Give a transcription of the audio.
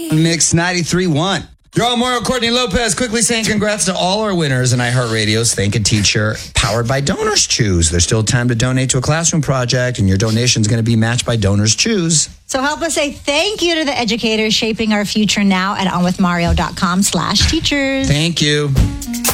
Mix 93.1. You're all Mario Courtney Lopez quickly saying congrats to all our winners in iHeartRadio's Thank a Teacher powered by Donors Choose. There's still time to donate to a classroom project, and your donation is going to be matched by Donors Choose. So help us say thank you to the educators shaping our future now at onwithmario.com/teachers. Thank you.